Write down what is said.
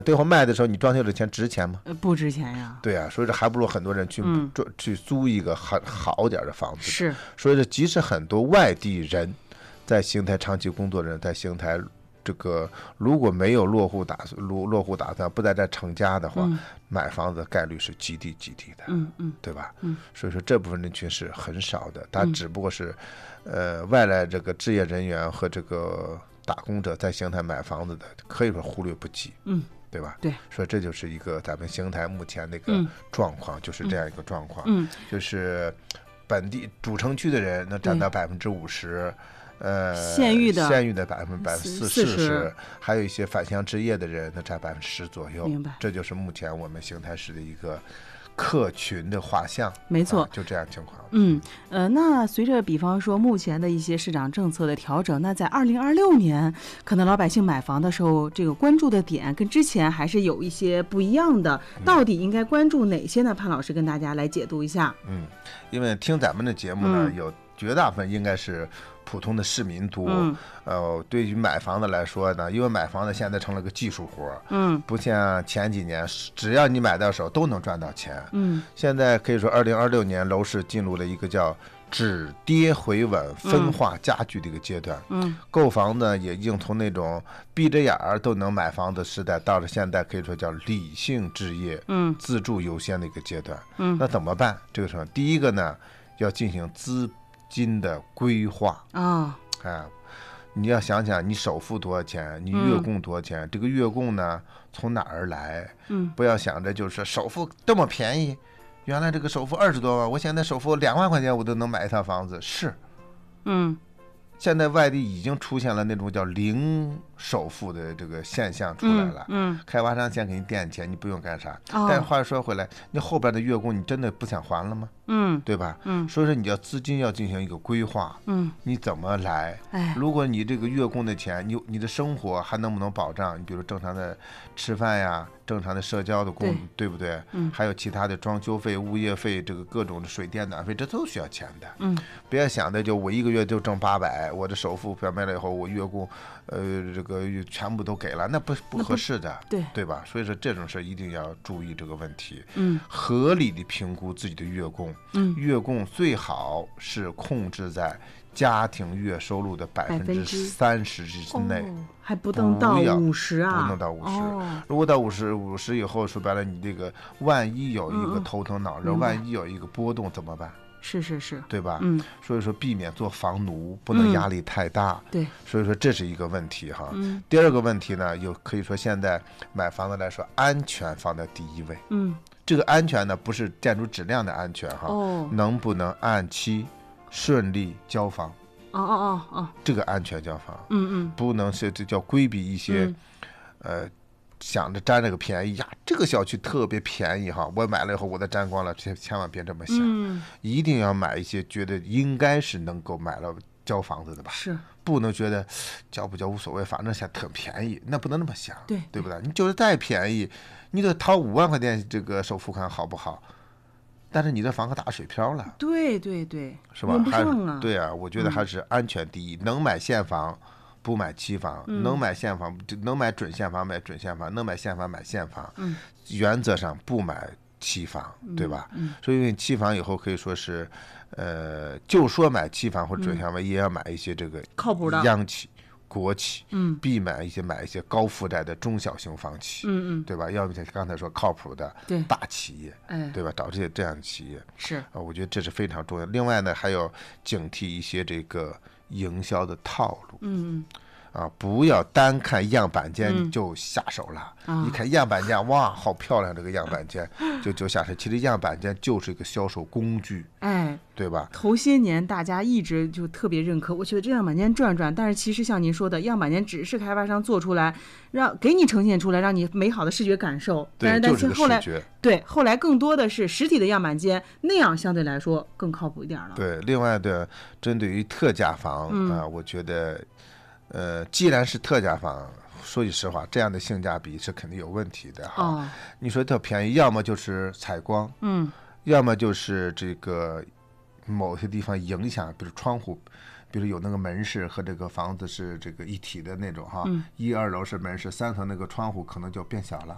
最后卖的时候你装修的钱值钱吗？ 不值钱呀。 对啊，所以这还不如很多人去租一个很好点的房子。 是， 所以这即使很多外地人在邢台长期工作的人，在邢台这个如果没有落户打算，不在这成家的话，买房子概率是极低的，对吧？所以说这部分人群是很少的，他只不过是，外来这个置业人员和这个打工者在邢台买房子的，可以说忽略不计，对吧？ 对， 所以这就是一个咱们邢台目前的一个状况，就是这样一个状况，就是本地主城区的人能占到50%。县域的40%，还有一些返乡置业的人，那占10%左右。 明白， 这就是目前我们邢台市的一个客群的画像。 没错， 就这样情况。 那随着比方说目前的一些市场政策的调整，那在2026年，可能老百姓买房的时候，这个关注的点跟之前还是有一些不一样的。到底应该关注哪些呢？潘老师跟大家来解读一下。 因为听咱们的节目呢，有绝大部分应该是普通的市民多，对于买房子来说呢，因为买房子现在成了个技术活，不像前几年，只要你买到手都能赚到钱，现在可以说2026年楼市进入了一个叫止跌回稳、分化加剧的一个阶段，购房呢也已经从那种闭着眼儿都能买房的时代，到了现在可以说叫理性置业、自住优先的一个阶段，那怎么办？这个时候，第一个呢，要进行资金的规划你要想想你首付多少钱，你月供多少钱，这个月供呢从哪儿来？不要想着就是首付这么便宜，原来这个首付20多万，我现在首付2万块钱我都能买一套房子，是，现在外地已经出现了那种叫零首付的这个现象出来了，开发商先给你垫钱，你不用干啥，但是话说回来，你后边的月供你真的不想还了吗？对吧？所以说你要资金要进行一个规划，你怎么来？如果你这个月供的钱，你的生活还能不能保障？你比如正常的吃饭呀，正常的社交的对不对？还有其他的装修费、物业费，这个各种的水电暖费，这都需要钱的。别想的就我一个月就挣800，我的首付表卖了以后，我月供，这个全部都给了，那不合适的，对吧？所以说这种事一定要注意这个问题，合理的评估自己的月供，月供最好是控制在家庭月收入的30%之内， 还不能到50啊， 不能到50。如果到50以后，说白了，你这个万一有一个头疼脑热，万一有一个波动怎么办？ 是， 对吧？所以说避免做房奴，不能压力太大。 对， 所以说这是一个问题哈。第二个问题呢，可以说现在买房子来说，安全放在第一位。这个安全呢，不是建筑质量的安全哈，能不能按期顺利交房？这个安全交房，不能是这叫规避一些，想着占这个便宜呀，这个小区特别便宜哈，我买了以后我再占光了，千万别这么想，一定要买一些觉得应该是能够买了交房子的吧， 是， 不能觉得交不交无所谓，反正想特便宜，那不能那么想， 对不对？你就是再便宜，你得掏5万块钱这个首付款好不好？但是你的房子打水漂了， 对， 是吧？ 用不上啊， 对啊，我觉得还是安全第一，能买现房。不买期房，能买现房，能买准现房买准现房，能买现房买现房，原则上不买期房，对吧？所以期房以后可以说是，就说买期房或者准现房，也要买一些这个靠谱的央企、国企，避买一些高负债的中小型房企，对吧？要不像刚才说靠谱的大企业，对吧？找这样的企业是我觉得这是非常重要。另外呢，还有警惕一些这个营销的套路，不要单看样板间就下手了。一看样板间，哇，好漂亮，这个样板间就下手。其实样板间就是一个销售工具，对吧？ 头些年大家一直就特别认可，我觉得这样板间转转，但是其实像您说的，样板间只是开发商做出来，给你呈现出来，让你美好的视觉感受。但是后来，后来更多的是实体的样板间，那样相对来说更靠谱一点了。 对，另外的针对于特价房我觉得。既然是特价房，说句实话，这样的性价比是肯定有问题的哈。你说特便宜，要么就是采光，要么就是这个某些地方影响，比如窗户，比如有那个门市和这个房子是这个一体的那种哈，1、2楼是门市，3层那个窗户可能就变小了，